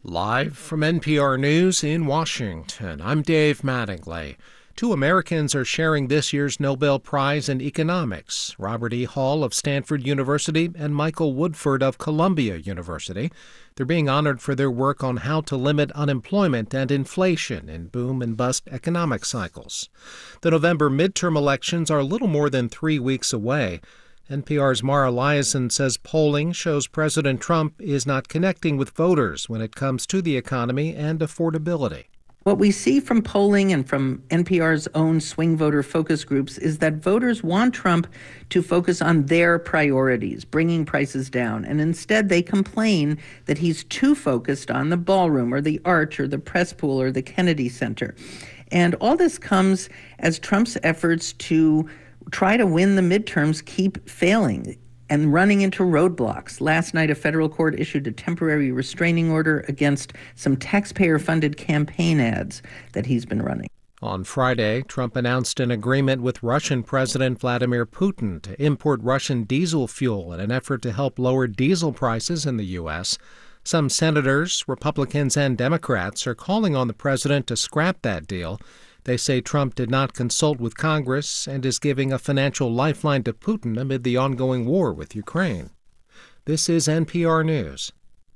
Live from NPR News in Washington, I'm Dave Mattingly. 2 Americans are sharing this year's Nobel Prize in Economics, Robert E. Hall of Stanford University and Michael Woodford of Columbia University. They're being honored for their work on how to limit unemployment and inflation in boom and bust economic cycles. The November midterm elections are a little more than 3 weeks away. NPR's Mara Liasson says polling shows President Trump is not connecting with voters when it comes to the economy and affordability. What we see from polling and from NPR's own swing voter focus groups is that voters want Trump to focus on their priorities, bringing prices down. And instead, they complain that he's too focused on the ballroom or the arch or the press pool or the Kennedy Center. And all this comes as Trump's efforts to try to win the midterms keep failing and running into roadblocks. Last night, a federal court issued a temporary restraining order against some taxpayer-funded campaign ads that he's been running. On Friday, Trump announced an agreement with Russian President Vladimir Putin to import Russian diesel fuel in an effort to help lower diesel prices in the U.S. Some senators, Republicans and Democrats, are calling on the president to scrap that deal. They say Trump did not consult with Congress and is giving a financial lifeline to Putin amid the ongoing war with Ukraine. This is NPR News.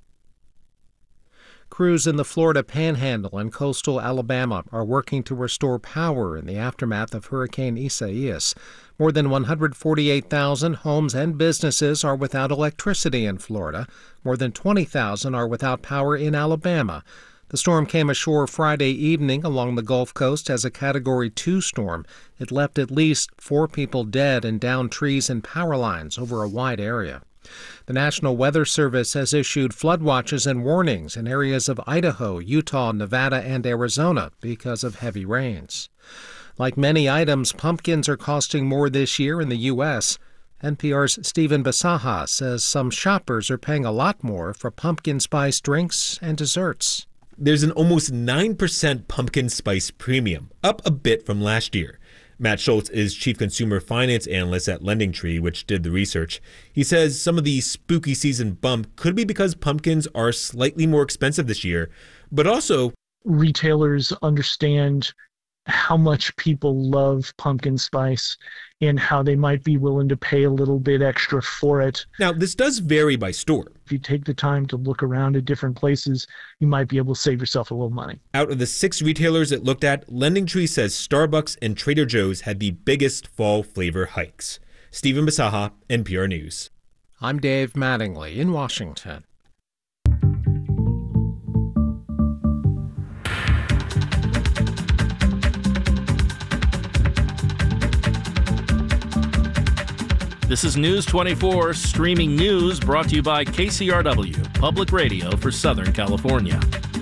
Crews in the Florida Panhandle and coastal Alabama are working to restore power in the aftermath of Hurricane Isaias. More than 148,000 homes and businesses are without electricity in Florida. More than 20,000 are without power in Alabama. The storm came ashore Friday evening along the Gulf Coast as a Category 2 storm. It left at least 4 people dead and downed trees and power lines over a wide area. The National Weather Service has issued flood watches and warnings in areas of Idaho, Utah, Nevada, and Arizona because of heavy rains. Like many items, pumpkins are costing more this year in the U.S. NPR's Stephen Bisaha says some shoppers are paying a lot more for pumpkin spice drinks and desserts. There's an almost 9% pumpkin spice premium, up a bit from last year. Matt Schultz is chief consumer finance analyst at LendingTree, which did the research. He says some of the spooky season bump could be because pumpkins are slightly more expensive this year, but also retailers understand how much people love pumpkin spice and how they might be willing to pay a little bit extra for it. Now, this does vary by store. If you take the time to look around at different places, you might be able to save yourself a little money. Out of the 6 retailers it looked at, LendingTree says Starbucks and Trader Joe's had the biggest fall flavor hikes. Stephen Bisaha, NPR News. I'm Dave Mattingly in Washington. This is News 24, streaming news brought to you by KCRW, Public Radio for Southern California.